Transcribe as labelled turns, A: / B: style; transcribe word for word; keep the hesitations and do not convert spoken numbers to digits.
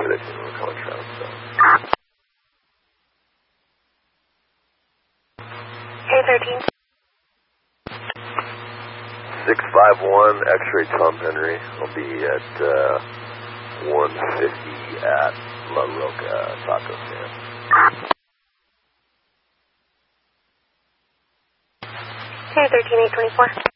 A: fifteen, we're coming around, so.
B: K thirteen.
A: six five one, X-ray Tom Henry. I'll be at uh, one fifty at La Roca Taco Stand.
B: K thirteen eight twenty-four.